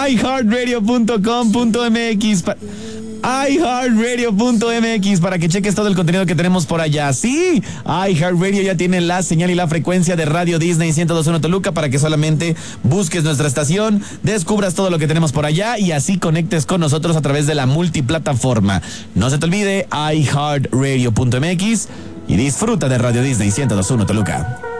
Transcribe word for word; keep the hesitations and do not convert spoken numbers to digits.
i heart radio punto com punto m x. Pa- i heart radio punto m x para que cheques todo el contenido que tenemos por allá. Sí, iHeartRadio ya tiene la señal y la frecuencia de Radio Disney ciento dos punto uno Toluca para que solamente busques nuestra estación, descubras todo lo que tenemos por allá y así conectes con nosotros a través de la multiplataforma. No se te olvide i heart radio punto m x y disfruta de Radio Disney ciento dos punto uno Toluca.